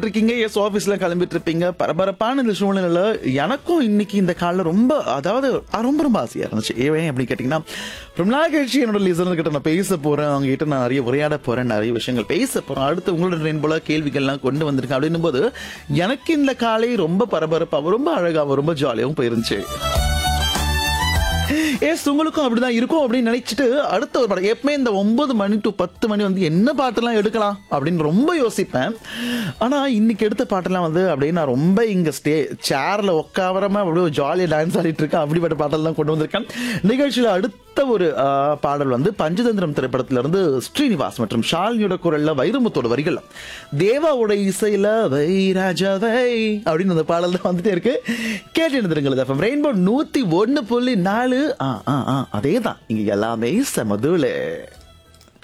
கேட்டுட்டு இருக்கீங்க. எஸ், ஆபீஸ்ல கிளம்பிட்டு இருப்பீங்க. பரபரப்பான இந்த சூழ்நிலையில எனக்கும் இன்னைக்கு இந்த காலில் ரொம்ப ரொம்ப ரொம்ப ஆசையா இருந்துச்சு. ஏன் அப்படி கேட்டீங்கன்னா, ரொம்ப நாள் கழிச்சு என்னோட லிசனர் கிட்ட நான் பேச போறேன். அவங்க கிட்ட நான் நிறைய உரையாட போறேன், நிறைய விஷயங்கள் பேச போறேன். அடுத்து உங்களோட ட்ரெயின் போல கேள்விகள்லாம் கொண்டு வந்திருக்கேன். அப்படின்னும் போது எனக்கு இந்த காலை ரொம்ப பரபரப்பாகவும் ரொம்ப அழகாகவும் ரொம்ப ஜாலியாகவும் போயிருந்துச்சு. எஸ், உங்களுக்கும் அப்படிதான் இருக்கும் அப்படின்னு நினைச்சிட்டு அடுத்த ஒரு படம் எப்பவுமே இந்த 9 மணி டு 10 மணி வந்து என்ன பாட்டெல்லாம் எடுக்கலாம் அப்படின்னு ரொம்ப யோசிப்பேன். ஆனா இன்னைக்கு எடுத்த பாட்டெல்லாம் வந்து அப்படியே நான் ரொம்ப இங்க சேர்ல உட்காவரமா அப்படியே ஜாலியா டான்ஸ் ஆடிட்டு இருக்கேன். அப்படிப்பட்ட பாட்டெல்லாம் கொண்டு வந்திருக்கேன். நிகழ்ச்சியில அடுத்த ஒரு பாடல் வந்து பஞ்சதந்திரம் திரைப்படத்துல இருந்து ஸ்ரீனிவாஸ் மற்றும் ஷாலினியோட குரல்ல வைரமுத்தோட வரிகள், தேவாவோட இசையில வை ராஜாவை அப்படின்னு அந்த பாடல் தான் வந்துட்டே இருக்கு. கேட்டு இருந்துருங்க. ரெயின்போ 101.4. அதேதான், இங்க எல்லாமே சமதுல.